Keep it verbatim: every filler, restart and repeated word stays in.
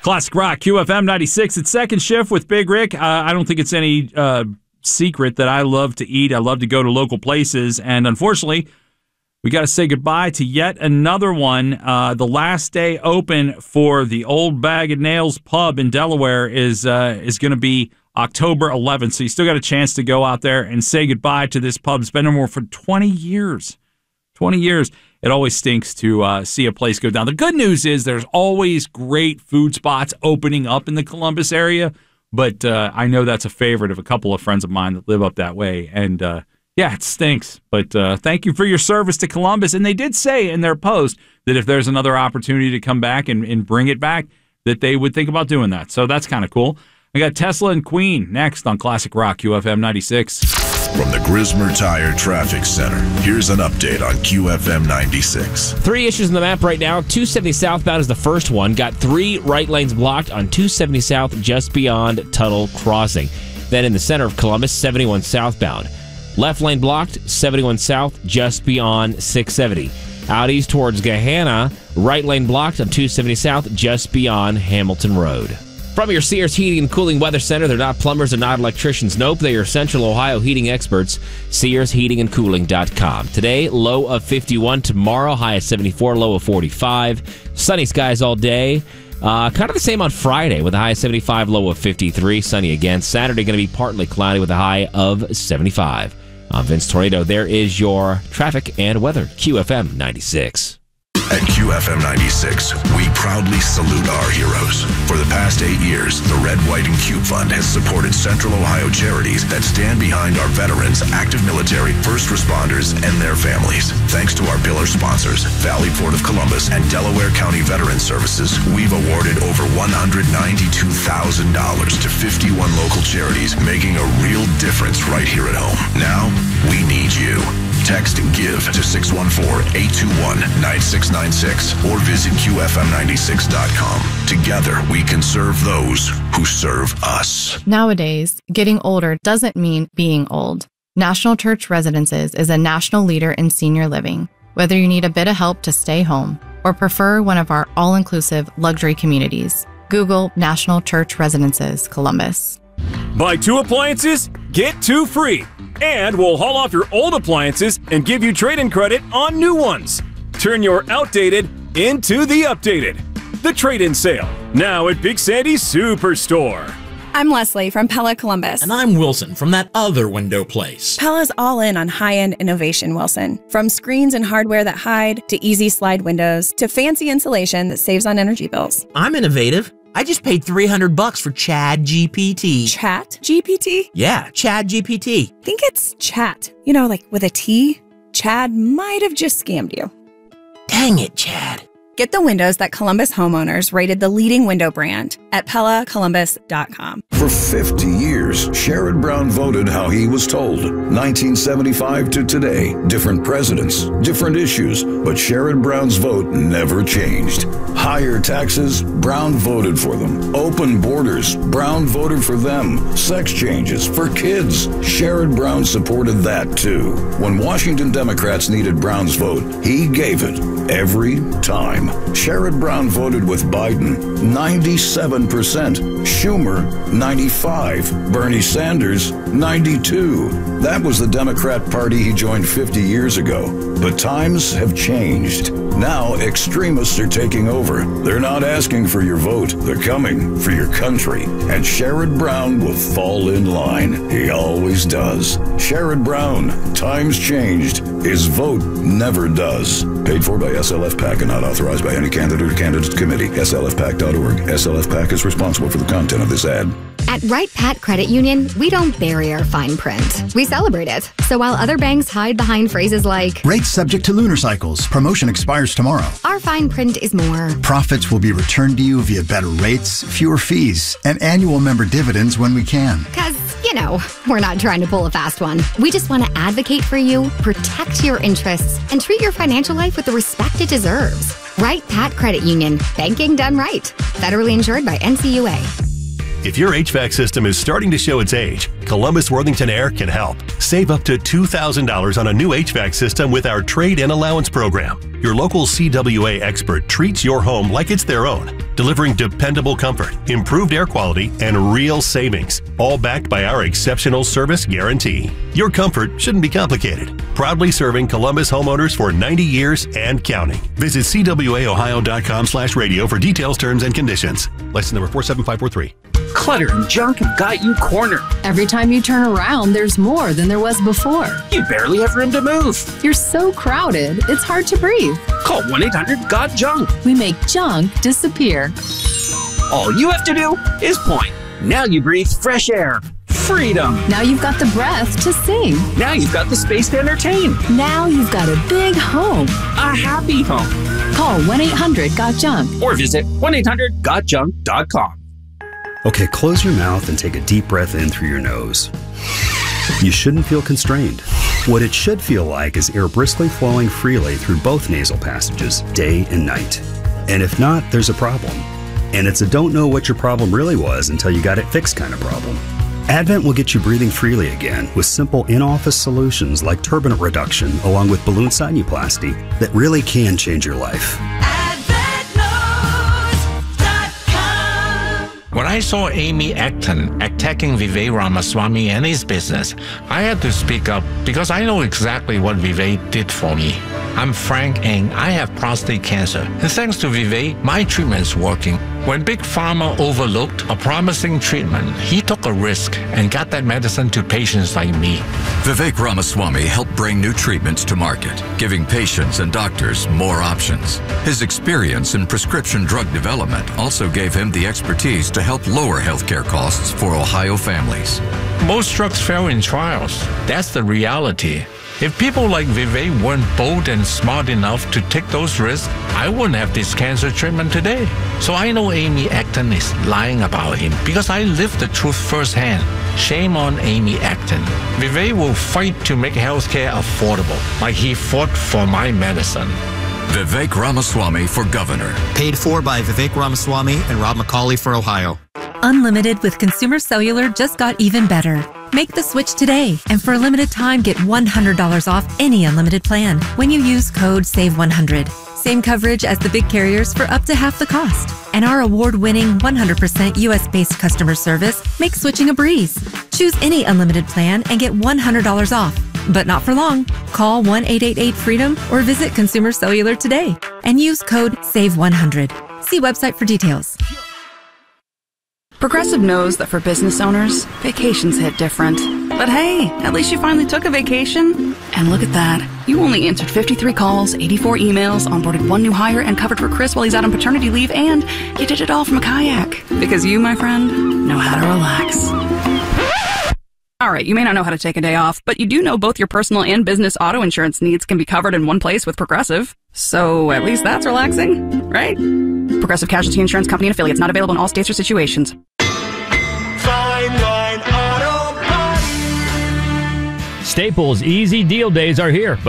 Classic Rock, Q F M ninety-six. It's Second Shift with Big Rick. Uh, I don't think it's any uh, secret that I love to eat. I love to go to local places. And unfortunately, we got to say goodbye to yet another one. Uh, the last day open for the Old Bag of Nails pub in Delaware is uh, is going to be October eleventh. So you still got a chance to go out there and say goodbye to this pub. It's been there for twenty years. twenty years. It always stinks to uh, see a place go down. The good news is there's always great food spots opening up in the Columbus area, but uh, I know that's a favorite of a couple of friends of mine that live up that way, and uh, yeah, it stinks. But uh, thank you for your service to Columbus, and they did say in their post that if there's another opportunity to come back and, and bring it back, that they would think about doing that, so that's kind of cool. I got Tesla and Queen next on Classic Rock, Q F M ninety-six. From the Grismer Tire Traffic Center, here's an update on Q F M ninety-six. Three issues in the map right now. two seventy southbound is the first one. Got three right lanes blocked on two seventy south just beyond Tuttle Crossing. Then in the center of Columbus, seventy-one southbound. Left lane blocked, seventy-one south just beyond six seventy. Out east towards Gahanna, right lane blocked on two seventy south just beyond Hamilton Road. From your Sears Heating and Cooling Weather Center, they're not plumbers, they're not electricians. Nope, they're your Central Ohio heating experts. Sears Heating and Cooling dot com. Today, low of fifty-one. Tomorrow, high of seventy-four, low of forty-five. Sunny skies all day. Uh, kind of the same on Friday with a high of seventy-five, low of fifty-three. Sunny again. Saturday going to be partly cloudy with a high of seventy-five. I'm Vince Tornado. There is your traffic and weather. Q F M ninety-six. At Q F M ninety-six, we proudly salute our heroes. For the past eight years, the Red, White, and Cube Fund has supported Central Ohio charities that stand behind our veterans, active military, first responders, and their families. Thanks to our pillar sponsors, Valley Port of Columbus and Delaware County Veteran Services, we've awarded over one hundred ninety-two thousand dollars to fifty-one local charities, making a real difference right here at home. Now, we need you. Text GIVE to six one four, eight two one, nine six nine six or visit Q F M ninety-six dot com. Together, we can serve those who serve us. Nowadays, getting older doesn't mean being old. National Church Residences is a national leader in senior living. Whether you need a bit of help to stay home or prefer one of our all-inclusive luxury communities, Google National Church Residences, Columbus. Buy two appliances, get two free. And we'll haul off your old appliances and give you trade-in credit on new ones. Turn your outdated into the updated. The trade-in sale, now at Big Sandy's Superstore. I'm Leslie from Pella Columbus. And I'm Wilson from that other window place. Pella's all in on high-end innovation, Wilson. From screens and hardware that hide, to easy slide windows, to fancy insulation that saves on energy bills. I'm innovative. I just paid three hundred bucks for Chad G P T. Chat G P T? Yeah, Chad G P T. I think it's chat. You know, like with a T. Chad might have just scammed you. Dang it, Chad. Get the windows that Columbus homeowners rated the leading window brand at Pella Columbus dot com. For fifty years, Sherrod Brown voted how he was told. nineteen seventy-five to today, different presidents, different issues, but Sherrod Brown's vote never changed. Higher taxes, Brown voted for them. Open borders, Brown voted for them. Sex changes for kids, Sherrod Brown supported that too. When Washington Democrats needed Brown's vote, he gave it every time. Sherrod Brown voted with Biden, ninety-seven percent. Schumer, ninety-five. Bernie Sanders, ninety-two. That was the Democrat Party he joined fifty years ago. But times have changed. Now extremists are taking over. They're not asking for your vote. They're coming for your country. And Sherrod Brown will fall in line. He always does. Sherrod Brown, times changed. His vote never does. Paid for by S L F PAC and not authorized by any candidate or candidate committee. S L F PAC dot org. S L F PAC is responsible for the content of this ad. At Wright Pat Credit Union, we don't bury our fine print. We celebrate it. So while other banks hide behind phrases like, rates subject to lunar cycles, promotion expires tomorrow, our fine print is more, profits will be returned to you via better rates, fewer fees, and annual member dividends when we can. Because, you know, we're not trying to pull a fast one. We just want to advocate for you, protect your interests, and treat your financial life with the respect it deserves. Wright Pat Credit Union. Banking done right. Federally insured by N C U A. If your H V A C system is starting to show its age, Columbus Worthington Air can help. Save up to two thousand dollars on a new H V A C system with our Trade-in Allowance program. Your local C W A expert treats your home like it's their own. delivering dependable comfort, improved air quality, and real savings, all backed by our exceptional service guarantee. Your comfort shouldn't be complicated. Proudly serving Columbus homeowners for ninety years and counting. Visit C W A Ohio dot com slash radio for details, terms, and conditions. License number four seven five four three. Clutter and junk have got you cornered. Every time you turn around, there's more than there was before. You barely have room to move. You're so crowded, it's hard to breathe. Call one eight hundred got junk. We make junk disappear. All you have to do is point. Now you breathe fresh air. Freedom. Now you've got the breath to sing. Now you've got the space to entertain. Now you've got a big home. A happy home. Call one eight hundred got junk. Or visit one eight hundred got junk dot com. Okay, close your mouth and take a deep breath in through your nose. You shouldn't feel constrained. What it should feel like is air briskly flowing freely through both nasal passages, day and night. And if not, there's a problem. And it's a don't know what your problem really was until you got it fixed kind of problem. Advent will get you breathing freely again with simple in-office solutions like turbinate reduction along with balloon sinuplasty that really can change your life. When I saw Amy Acton attacking Vivek Ramaswamy and his business, I had to speak up because I know exactly what Vivek did for me. I'm Frank and I have prostate cancer. And thanks to Vivek, my treatment's working. When Big Pharma overlooked a promising treatment, he took a risk and got that medicine to patients like me. Vivek Ramaswamy helped bring new treatments to market, giving patients and doctors more options. His experience in prescription drug development also gave him the expertise to help lower healthcare costs for Ohio families. Most drugs fail in trials. That's the reality. If people like Vivek weren't bold and smart enough to take those risks, I wouldn't have this cancer treatment today. So I know Amy Acton is lying about him because I lived the truth firsthand. Shame on Amy Acton. Vivek will fight to make healthcare affordable, like he fought for my medicine. Vivek Ramaswamy for governor. Paid for by Vivek Ramaswamy and Rob McCauley for Ohio. Unlimited with Consumer Cellular just got even better. Make the switch today, and for a limited time, get one hundred dollars off any unlimited plan when you use code save one hundred. Same coverage as the big carriers for up to half the cost. And our award-winning one hundred percent U S-based customer service makes switching a breeze. Choose any unlimited plan and get one hundred dollars off. But not for long. Call one eight eight eight freedom or visit Consumer Cellular today and use code save one hundred. See website for details. Progressive knows that for business owners, vacations hit different. But hey, at least you finally took a vacation. And look at that. You only answered fifty-three calls, eighty-four emails, onboarded one new hire, and covered for Chris while he's out on paternity leave, and you did it all from a kayak. Because you, my friend, know how to relax. All right, you may not know how to take a day off, but you do know both your personal and business auto insurance needs can be covered in one place with Progressive. So at least that's relaxing, right? Progressive Casualty Insurance Company and affiliates, not available in all states or situations. Fine Line Auto Parts. Staples Easy Deal Days are here, but